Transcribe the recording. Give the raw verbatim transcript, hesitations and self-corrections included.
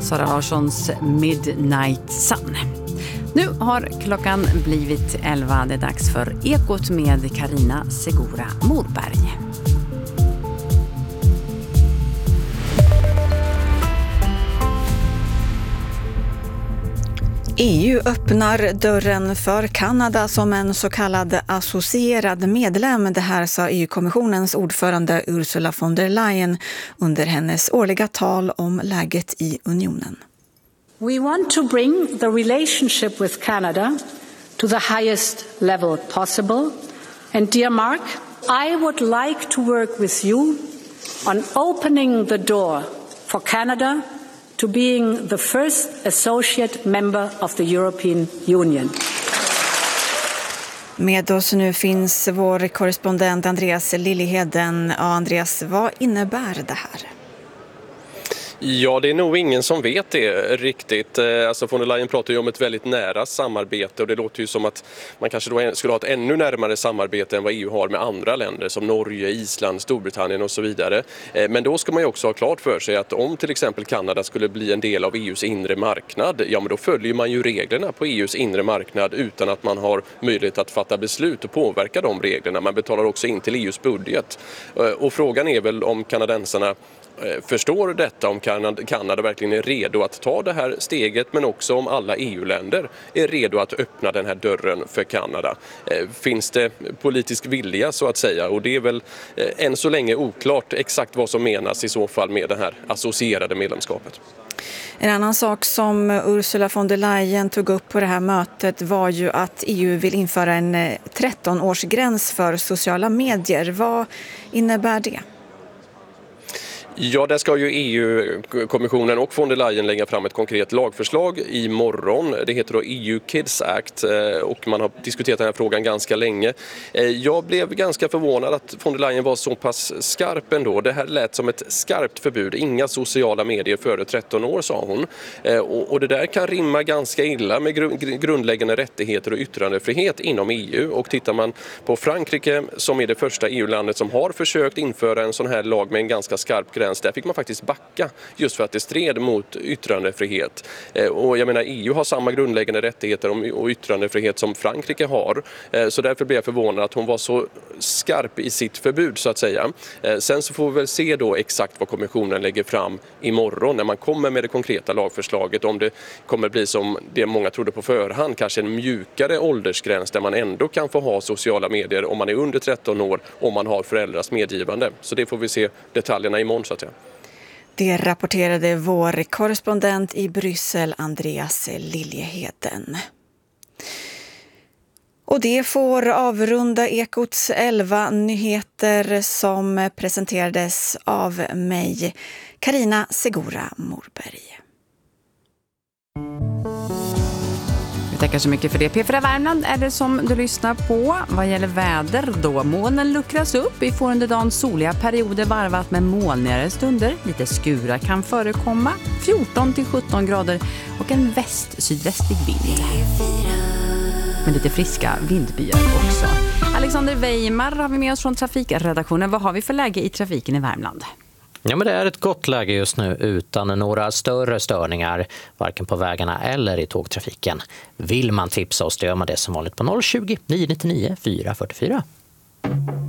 Sara Larssons Midnight Sun. Nu har klockan blivit elva. Det är dags för Ekot med Carina Segura Morberg. E U öppnar dörren för Kanada som en så kallad associerad medlem. Det här sa E U-kommissionens ordförande Ursula von der Leyen under hennes årliga tal om läget i unionen. We want to bring the relationship with Canada to the highest level possible. And dear Mark, I would like to work with you on opening the door for Canada to being the first associate member of the European Union. Med oss nu finns vår korrespondent Andreas Liljeheden. Ja, Andreas, vad innebär det här? Ja, det är nog ingen som vet det riktigt. Alltså von der Leyen pratar ju om ett väldigt nära samarbete och det låter ju som att man kanske då skulle ha ett ännu närmare samarbete än vad E U har med andra länder som Norge, Island, Storbritannien och så vidare. Men då ska man ju också ha klart för sig att om till exempel Kanada skulle bli en del av E U:s inre marknad, ja men då följer man ju reglerna på E U:s inre marknad utan att man har möjlighet att fatta beslut och påverka de reglerna. Man betalar också in till E U:s budget. Och frågan är väl om kanadensarna förstår detta, om Kanada, Kanada verkligen är redo att ta det här steget, men också om alla E U-länder är redo att öppna den här dörren för Kanada. Finns det politisk vilja så att säga, och det är väl än så länge oklart exakt vad som menas i så fall med det här associerade medlemskapet. En annan sak som Ursula von der Leyen tog upp på det här mötet var ju att E U vill införa en tretton-årsgräns för sociala medier. Vad innebär det? Ja, där ska ju E U-kommissionen och von der Leyen lägga fram ett konkret lagförslag imorgon. Det heter då E U Kids Act och man har diskuterat den här frågan ganska länge. Jag blev ganska förvånad att von der Leyen var så pass skarp ändå. Det här lät som ett skarpt förbud. Inga sociala medier före tretton år, sa hon. Och det där kan rimma ganska illa med grundläggande rättigheter och yttrandefrihet inom E U. Och tittar man på Frankrike, som är det första E U-landet som har försökt införa en sån här lag med en ganska skarp gräns, där fick man faktiskt backa just för att det stred mot yttrandefrihet. Och jag menar, E U har samma grundläggande rättigheter och yttrandefrihet som Frankrike har. Så därför blev jag förvånad att hon var så skarp i sitt förbud så att säga. Sen så får vi väl se då exakt vad kommissionen lägger fram imorgon när man kommer med det konkreta lagförslaget. Om det kommer bli som det många trodde på förhand, kanske en mjukare åldersgräns där man ändå kan få ha sociala medier om man är under tretton år, om man har föräldrars medgivande. Så det får vi se detaljerna imorgon så att säga. Det rapporterade vår korrespondent i Bryssel, Andreas Liljeheden. Och det får avrunda Ekots elva nyheter som presenterades av mig, Carina Segura Morberg. Vi tackar så mycket för det. P fyra Värmland är det som du lyssnar på. Vad gäller väder då? Molnen luckras upp. Vi får under dagen soliga perioder varvat med molnigare stunder. Lite skurar kan förekomma. fjorton till sjutton grader och en väst-sydvästlig vind. Med lite friska vindbyar också. Alexander Weimar har vi med oss från trafikredaktionen. Vad har vi för läge i trafiken i Värmland? Ja, men det är ett gott läge just nu utan några större störningar, varken på vägarna eller i tågtrafiken. Vill man tipsa oss, då gör man det som vanligt på noll tjugo, nio nio nio, fyra fyra fyra.